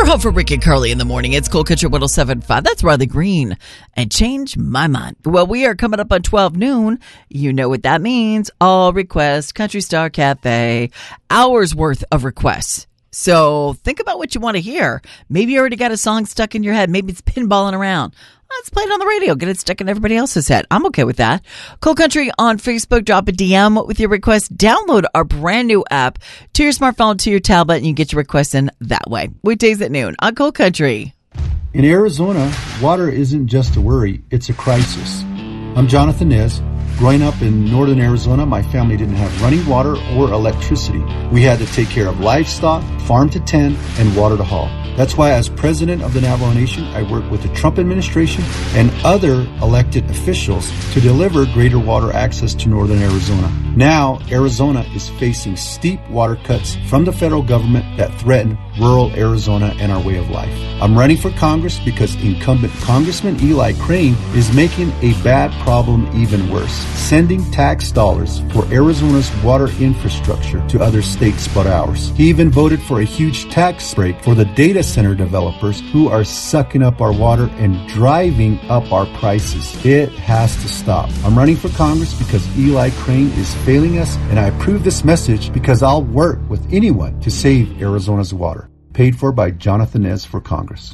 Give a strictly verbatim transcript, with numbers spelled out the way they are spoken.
Your home for Rick and Carly in the morning. It's Cool Country one oh seven point five. That's Riley Green. And change my mind. Well, we are coming up on twelve noon. You know what that means. All requests, Country Star Cafe, hours worth of requests. So think about what you want to hear. Maybe you already got a song stuck in your head. Maybe it's pinballing around. Let's play it on the radio. Get it stuck in everybody else's head. I'm okay with that. Cool Country on Facebook. Drop a D M with your request. Download our brand new app to your smartphone, to your tablet, and you get your requests in that way. Weekdays at noon on Cool Country. In Arizona, water isn't just a worry, it's a crisis. I'm Jonathan Nez. Growing up in northern Arizona, my family didn't have running water or electricity. We had to take care of livestock, farm to tend, and water to haul. That's why as president of the Navajo Nation, I work with the Trump administration and other elected officials to deliver greater water access to northern Arizona. Now, Arizona is facing steep water cuts from the federal government that threaten rural Arizona and our way of life. I'm running for Congress because incumbent Congressman Eli Crane is making a bad problem even worse, sending tax dollars for Arizona's water infrastructure to other states but ours. He even voted for a huge tax break for the data center developers who are sucking up our water and driving up our prices. It has to stop. I'm running for Congress because Eli Crane is failing us, and I approve this message because I'll work with anyone to save Arizona's water. Paid for by Jonathan Nez for Congress.